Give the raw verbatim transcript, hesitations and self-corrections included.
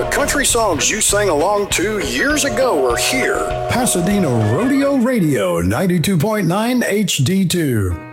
The country songs you sang along to years ago are here. Pasadena Rodeo Radio, ninety-two point nine H D two.